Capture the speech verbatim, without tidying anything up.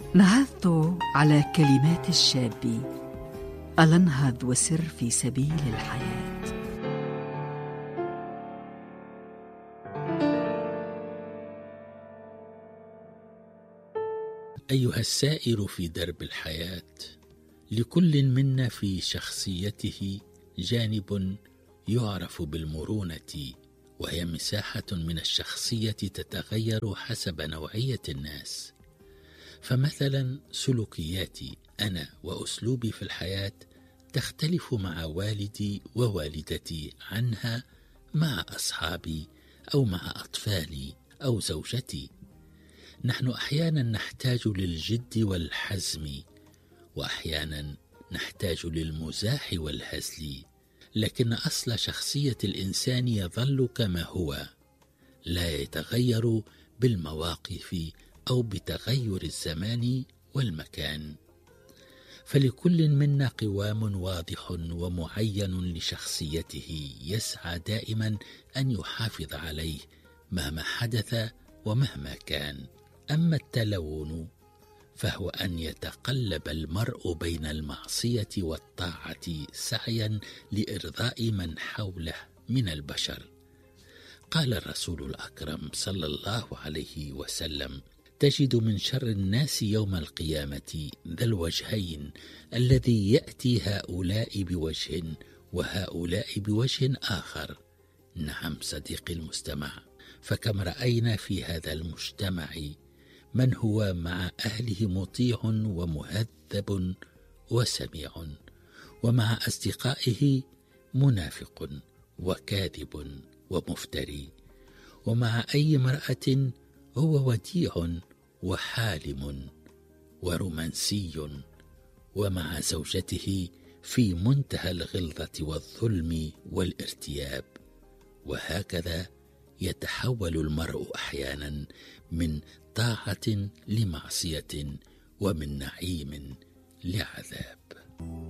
نهضت على كلمات الشاب، ألا انهض وسر في سبيل الحياة. أيها السائر في درب الحياة، لكل منا في شخصيته جانب يعرف بالمرونة، وهي مساحة من الشخصية تتغير حسب نوعية الناس. فمثلا سلوكياتي أنا وأسلوبي في الحياة تختلف مع والدي ووالدتي عنها مع أصحابي أو مع أطفالي أو زوجتي. نحن أحيانا نحتاج للجد والحزم، وأحيانا نحتاج للمزاح والهزل، لكن أصل شخصية الإنسان يظل كما هو، لا يتغير بالمواقف أو بتغير الزمان والمكان. فلكل منا قوام واضح ومعين لشخصيته يسعى دائما أن يحافظ عليه مهما حدث ومهما كان. أما التلون فهو أن يتقلب المرء بين المعصية والطاعة سعيا لإرضاء من حوله من البشر. قال الرسول الأكرم صلى الله عليه وسلم: تجد من شر الناس يوم القيامة ذا الوجهين الذي يأتي هؤلاء بوجه وهؤلاء بوجه آخر. نعم صديقي المستمع، فكم رأينا في هذا المجتمع من هو مع أهله مطيع ومهذب وسميع، ومع أصدقائه منافق وكاذب ومفتري، ومع أي امرأة هو وديع وحالم ورومانسي، ومع زوجته في منتهى الغلظة والظلم والارتياب. وهكذا يتحول المرء أحيانا من طاعة لمعصية ومن نعيم لعذاب.